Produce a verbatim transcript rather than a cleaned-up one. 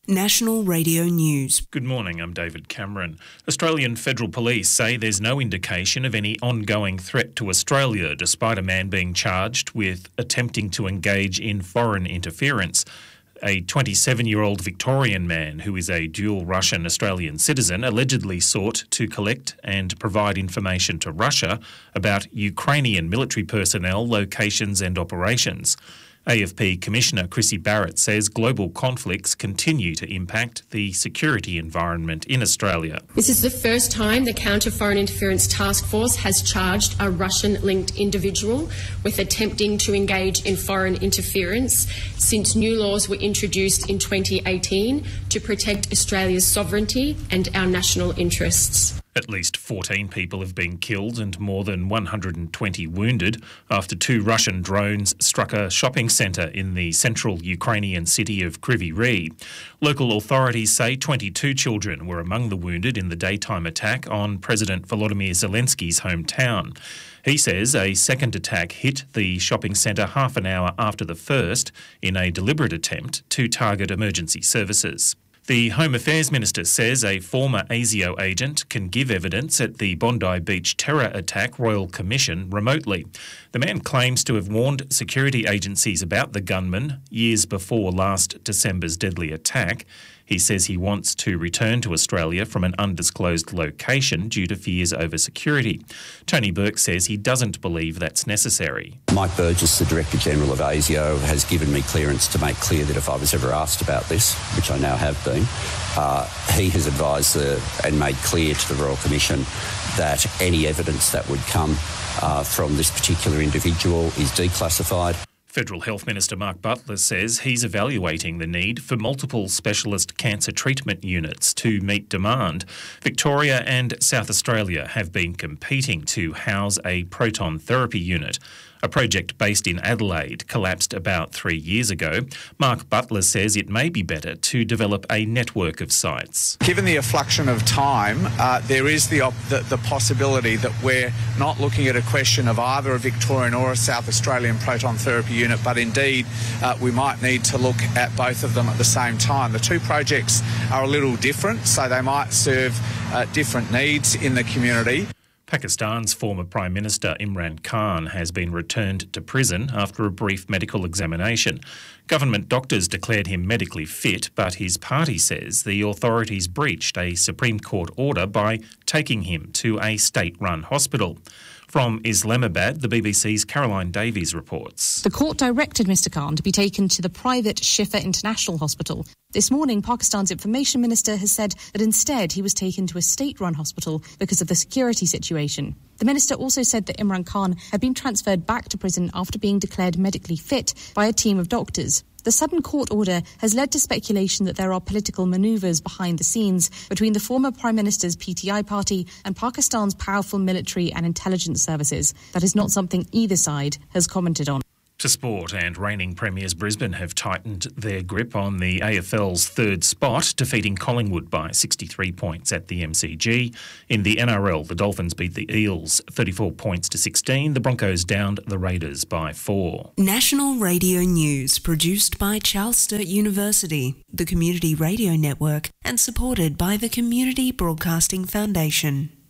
National Radio News. Good morning, I'm David Cameron. Australian Federal Police say there's no indication of any ongoing threat to Australia, despite a man being charged with attempting to engage in foreign interference. A twenty-seven-year-old Victorian man who is a dual Russian-Australian citizen allegedly sought to collect and provide information to Russia about Ukrainian military personnel, locations and operations. A F P Commissioner Chrissy Barrett says global conflicts continue to impact the security environment in Australia. This is the first time the Counter Foreign Interference Task Force has charged a Russian-linked individual with attempting to engage in foreign interference since new laws were introduced in twenty eighteen to protect Australia's sovereignty and our national interests. At least fourteen people have been killed and more than one hundred twenty wounded after two Russian drones struck a shopping centre in the central Ukrainian city of Kryvyi Rih. Local authorities say twenty-two children were among the wounded in the daytime attack on President Volodymyr Zelensky's hometown. He says a second attack hit the shopping centre half an hour after the first in a deliberate attempt to target emergency services. The Home Affairs Minister says a former ASIO agent can give evidence at the Bondi Beach terror attack Royal Commission remotely. The man claims to have warned security agencies about the gunman years before last December's deadly attack. He says he wants to return to Australia from an undisclosed location due to fears over security. Tony Burke says he doesn't believe that's necessary. Mike Burgess, the Director General of ASIO, has given me clearance to make clear that if I was ever asked about this, which I now have been, uh, he has advised the, and made clear to the Royal Commission that any evidence that would come uh, from this particular individual is declassified. Federal Health Minister Mark Butler says he's evaluating the need for multiple specialist cancer treatment units to meet demand. Victoria and South Australia have been competing to house a proton therapy unit. A project based in Adelaide collapsed about three years ago. Mark Butler says it may be better to develop a network of sites. Given the affluction of time, uh, there is the, op- the the possibility that we're not looking at a question of either a Victorian or a South Australian proton therapy unit, but indeed uh, we might need to look at both of them at the same time. The two projects are a little different, so they might serve uh, different needs in the community. Pakistan's former Prime Minister Imran Khan has been returned to prison after a brief medical examination. Government doctors declared him medically fit, but his party says the authorities breached a Supreme Court order by taking him to a state-run hospital. From Islamabad, the B B C's Caroline Davies reports. The court directed Mr Khan to be taken to the private Shifa International Hospital. This morning, Pakistan's Information Minister has said that instead he was taken to a state-run hospital because of the security situation. The minister also said that Imran Khan had been transferred back to prison after being declared medically fit by a team of doctors. The sudden court order has led to speculation that there are political manoeuvres behind the scenes between the former Prime Minister's P T I party and Pakistan's powerful military and intelligence services. That is not something either side has commented on. To sport, and reigning premiers Brisbane have tightened their grip on the A F L's third spot, defeating Collingwood by sixty-three points at the M C G. In the N R L, the Dolphins beat the Eels thirty-four points to sixteen. The Broncos downed the Raiders by four. National Radio News, produced by Charles Sturt University, the Community Radio Network, and supported by the Community Broadcasting Foundation.